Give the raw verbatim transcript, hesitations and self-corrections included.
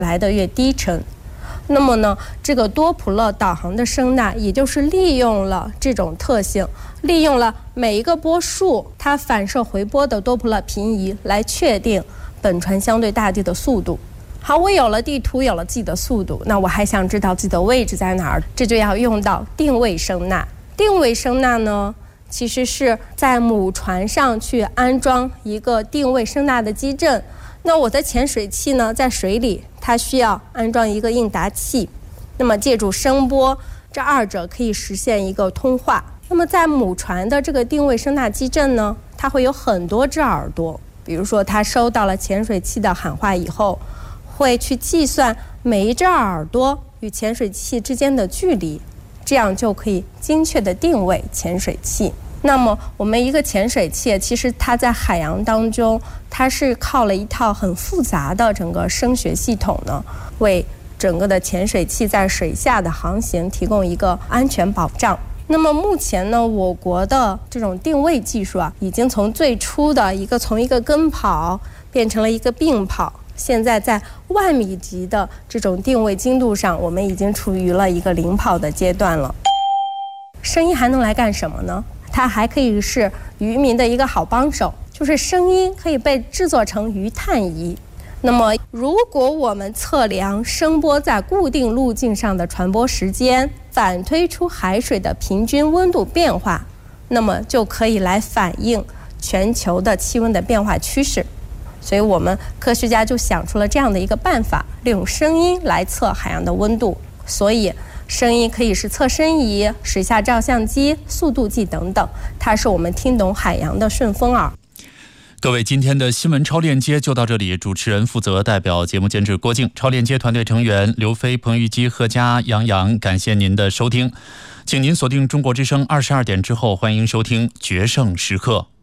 来得越低沉。那么呢，这个多普勒导航的声呐，也就是利用了这种特性，利用了每一个波束它反射回波的多普勒平移来确定本船相对大地的速度。好，我有了地图，有了自己的速度，那我还想知道自己的位置在哪儿，这就要用到定位声呐。定位声呐呢，其实是在母船上去安装一个定位声呐的基阵。那我的潜水器呢，在水里，它需要安装一个应答器，那么借助声波，这二者可以实现一个通话。那么在母船的这个定位声呐基阵呢，它会有很多只耳朵，比如说它收到了潜水器的喊话以后，会去计算每一只耳朵与潜水器之间的距离，这样就可以精确地定位潜水器。那么我们一个潜水器，其实它在海洋当中，它是靠了一套很复杂的整个声学系统呢，为整个的潜水器在水下的航行提供一个安全保障。那么目前呢，我国的这种定位技术啊，已经从最初的一个从一个跟跑变成了一个并跑，现在在万米级的这种定位精度上，我们已经处于了一个领跑的阶段了。声音还能来干什么呢？它还可以是渔民的一个好帮手，就是声音可以被制作成鱼探仪。那么如果我们测量声波在固定路径上的传播时间，反推出海水的平均温度变化，那么就可以来反映全球的气温的变化趋势。所以我们科学家就想出了这样的一个办法，利用声音来测海洋的温度。所以声音可以是测声仪、水下照相机、速度计等等，它是我们听懂海洋的顺风耳。 各位，今天的新闻超链接就到这里，主持人负责代表节目监制郭靖，超链接团队成员刘飞、彭玉基、贺佳、杨洋，感谢您的收听，请您锁定中国之声二十二点之后，欢迎收听决胜时刻。